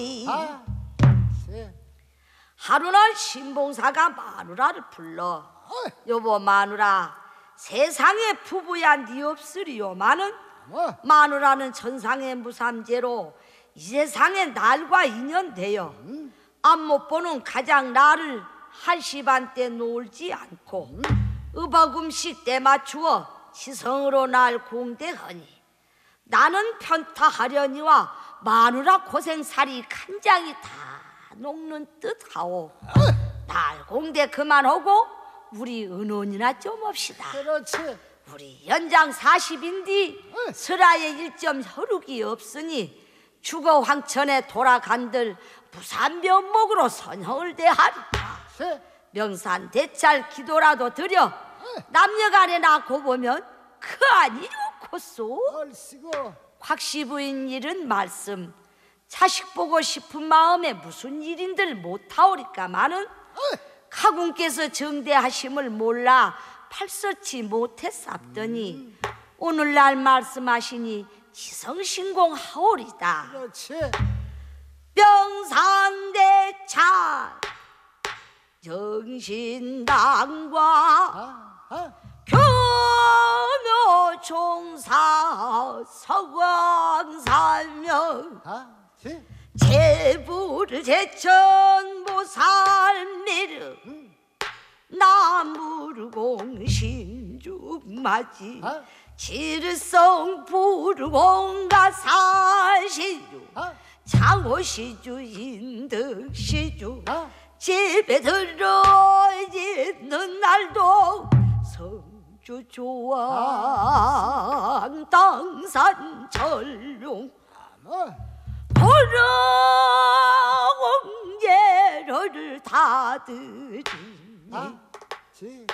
아, 세. 하루는 신봉사가 마누라를 불러 여보 마누라 세상에 부부야 니 없으리요마는 뭐? 마누라는 천상의 무삼재로 이 세상에 날과 인연되어 앞 못 보는 가장 나를 1시 반 때 놀지 않고 의박음식 때 맞추어 지성으로 날 공대하니 나는 편타하려니와 마누라 고생살이 간장이 다 녹는 듯하오. 날 공대 그만하고 우리 은혼이나 좀 합시다. 그렇지. 우리 연장 40인디 설아의 일점 혈육이 없으니 죽어 황천에 돌아간들 부산면목으로 선형을 대하리라. 세. 명산 대찰 기도라도 드려 남녀간에 낳고 보면 그 아니 좋겠소. 얼씨구. 곽시부인 일은 말씀 자식 보고 싶은 마음에 무슨 일인들 못하오리까마는 가군께서 정대하심을 몰라 팔서치 못했sab더니 오늘날 말씀하시니 지성신공하오리다. 그렇지. 명산대찰 정신당과 아. 교묘종사 서광살명 아, 지. 제부를 제천보살미르 나무르공 신주맞이 아. 지르성 부르공가 사시주 아. 장호시주 인덕시주 아. 집에 들어 있는 날도 성주 조왕 당산 전룡 뭐? 보령제를 다드리니 아, 지.